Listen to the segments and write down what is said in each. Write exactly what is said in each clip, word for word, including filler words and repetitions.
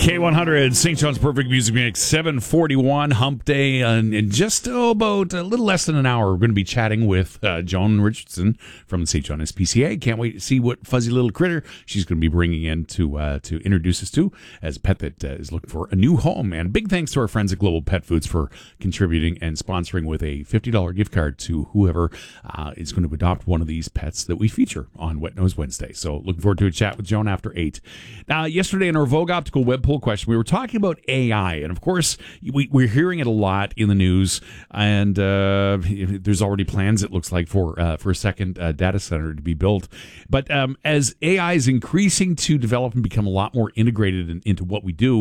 K one hundred, Saint John's Perfect Music Mix, seven forty-one, Hump Day. And in just oh, about a little less than an hour, we're going to be chatting with uh, Joan Richardson from the Saint John S P C A. Can't wait to see what fuzzy little critter she's going to be bringing in to uh, to introduce us to as a pet that uh, is looking for a new home. And big thanks to our friends at Global Pet Foods for contributing and sponsoring with a fifty dollars gift card to whoever uh, is going to adopt one of these pets that we feature on Wet Nose Wednesday. So looking forward to a chat with Joan after eight. Now, yesterday in our Vogue Optical web poll question, we were talking about A I, and of course, we, we're hearing it a lot in the news, and uh, there's already plans, it looks like, for uh, for a second uh, data center to be built. But um, as A I is increasing to develop and become a lot more integrated in, into what we do,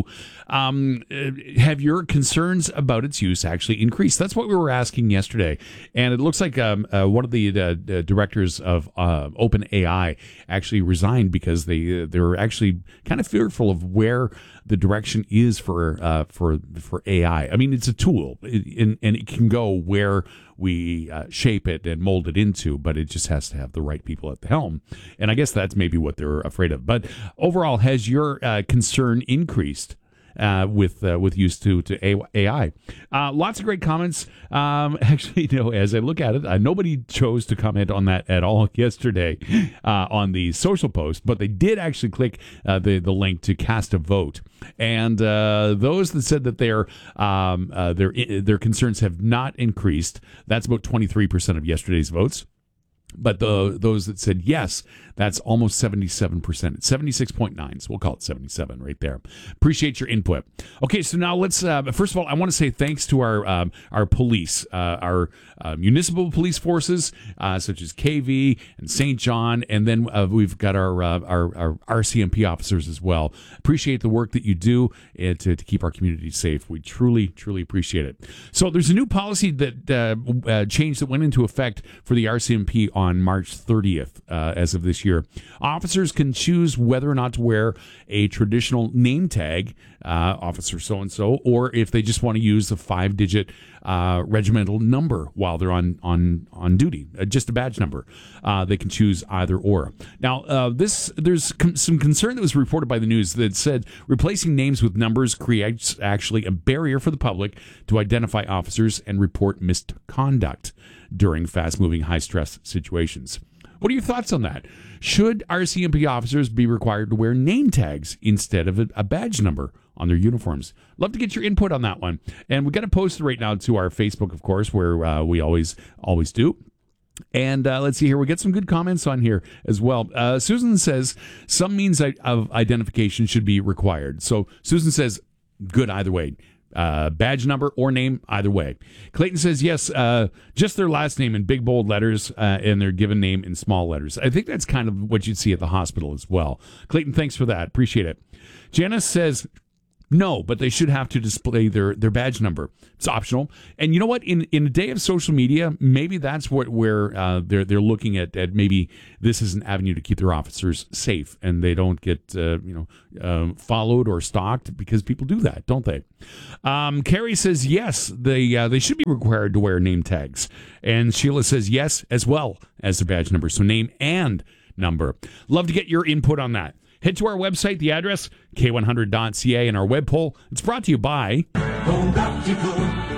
um, have your concerns about its use actually increased? That's what we were asking yesterday, and it looks like um, uh, one of the uh, directors of uh, OpenAI actually resigned because they they were actually kind of fearful of where the direction is for uh, for for A I. I mean, it's a tool, and, and it can go where we uh, shape it and mold it into, but it just has to have the right people at the helm. And I guess that's maybe what they're afraid of. But overall, has your uh, concern increased Uh, with uh, with use to to A I? Uh, lots of great comments. Um, actually, you know, as I look at it, uh, nobody chose to comment on that at all yesterday uh, on the social post, but they did actually click uh, the the link to cast a vote. And uh, those that said that their um, uh, their their concerns have not increased, that's about twenty-three percent of yesterday's votes. But the those that said yes, that's almost seventy-seven percent. It's seventy-six point nine, so we'll call it seventy-seven right there. Appreciate your input. Okay, so now let's, uh, first of all, I want to say thanks to our um, our police, uh, our uh, municipal police forces, uh, such as K V and Saint John, and then uh, we've got our, uh, our our R C M P officers as well. Appreciate the work that you do uh, to, to keep our community safe. We truly, truly appreciate it. So there's a new policy that uh, uh, changed that went into effect for the R C M P on on March thirtieth, uh, as of this year. Officers can choose whether or not to wear a traditional name tag, uh, officer so-and-so, or if they just want to use the five-digit uh, regimental number while they're on on on duty, uh, just a badge number. Uh, they can choose either or. Now, uh, this there's com- some concern that was reported by the news that said replacing names with numbers creates actually a barrier for the public to identify officers and report misconduct during fast-moving, high-stress situations. What are your thoughts on that? Should R C M P officers be required to wear name tags instead of a, a badge number on their uniforms? Love to get your input on that one. And we've got to post it right now to our Facebook, of course, where uh, we always always do. And uh, let's see here. We get some good comments on here as well. Uh, Susan says some means of identification should be required. So Susan says good either way. Uh, badge number or name, either way. Clayton says, yes, uh, just their last name in big, bold letters uh, and their given name in small letters. I think that's kind of what you'd see at the hospital as well. Clayton, thanks for that. Appreciate it. Janice says, no, but they should have to display their, their badge number. It's optional. And you know what? In in a day of social media, maybe that's what where uh, they're they're looking at, at maybe this is an avenue to keep their officers safe and they don't get uh, you know uh, followed or stalked, because people do that, don't they? Um, Carrie says yes, they uh, they should be required to wear name tags, and Sheila says yes as well as the badge number. So name and number. Love to get your input on that. Head to our website, the address, K one hundred dot C A, and our web poll. It's brought to you by Vogue Optical.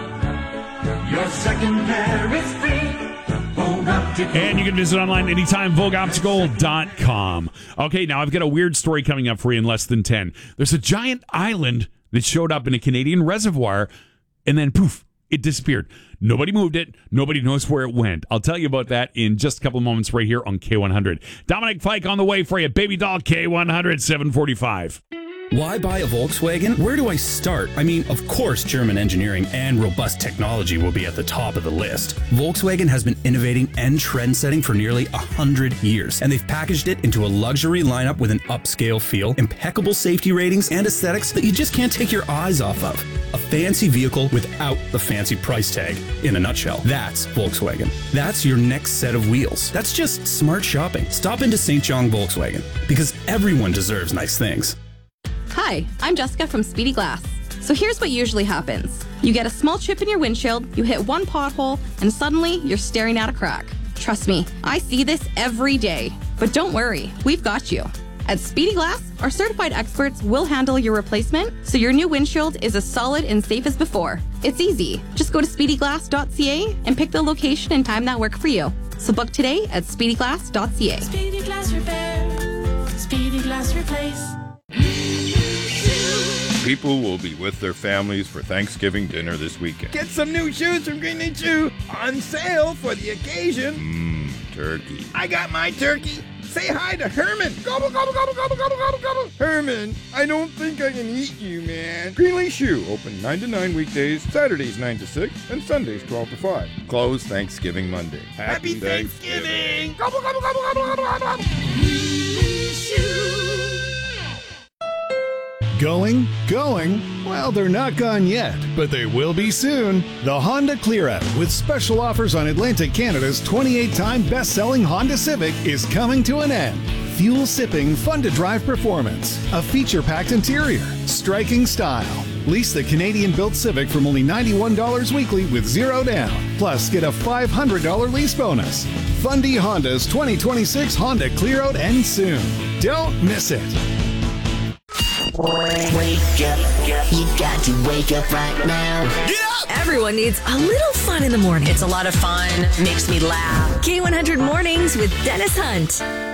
Your second pair is free. Vogue Optical. And you can visit online anytime, vogue optical dot com. Okay, now I've got a weird story coming up for you in less than ten. There's a giant island that showed up in a Canadian reservoir, and then poof, it disappeared. Nobody moved it. Nobody knows where it went. I'll tell you about that in just a couple of moments right here on K one hundred. Dominic Fike on the way for you. Baby Doll, K one hundred, seven forty-five. Why buy a Volkswagen? Where do I start? I mean, of course, German engineering and robust technology will be at the top of the list. Volkswagen has been innovating and trend-setting for nearly a hundred years, and they've packaged it into a luxury lineup with an upscale feel, impeccable safety ratings, and aesthetics that you just can't take your eyes off of. A fancy vehicle without the fancy price tag. In a nutshell, that's Volkswagen. That's your next set of wheels. That's just smart shopping. Stop into Saint John Volkswagen, because everyone deserves nice things. Hi, I'm Jessica from Speedy Glass. So here's what usually happens. You get a small chip in your windshield, you hit one pothole, and suddenly you're staring at a crack. Trust me, I see this every day. But don't worry, we've got you. At Speedy Glass, our certified experts will handle your replacement so your new windshield is as solid and safe as before. It's easy. Just go to speedy glass dot c a and pick the location and time that work for you. So book today at speedy glass dot c a. Speedy Glass Repair. Speedy Glass Replace. People will be with their families for Thanksgiving dinner this weekend. Get some new shoes from Green and Shoe on sale for the occasion. Mmm, turkey. I got my turkey. Say hi to Herman. Gobble, gobble, gobble, gobble, gobble, gobble, gobble. Herman, I don't think I can eat you, man. Greenlee Shoe, open nine to nine weekdays, Saturdays nine to six, and Sundays twelve to five. Closed Thanksgiving Monday. Happy Thanksgiving. Gobble, gobble, gobble, gobble, gobble, gobble, gobble. Going? Going? Well, they're not gone yet, but they will be soon. The Honda Clear Out, with special offers on Atlantic Canada's twenty-eight time best-selling Honda Civic, is coming to an end. Fuel-sipping, fun-to-drive performance, a feature-packed interior, striking style. Lease the Canadian-built Civic from only ninety-one dollars weekly with zero down. Plus, get a five hundred dollars lease bonus. Fundy Honda's twenty twenty-six Honda Clear Out ends soon. Don't miss it. Wake up, you got to wake up right now. Get up! Everyone needs a little fun in the morning. It's a lot of fun, makes me laugh. K one hundred Mornings with Dennis Hunt.